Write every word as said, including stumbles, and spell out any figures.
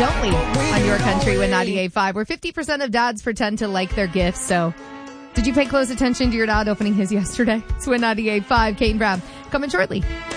don't we? On Your Country with ninety-eight point five, where fifty percent of dads pretend to like their gifts. So did you pay close attention to your dad opening his yesterday? It's with ninety-eight point five, Kane Brown. Coming shortly.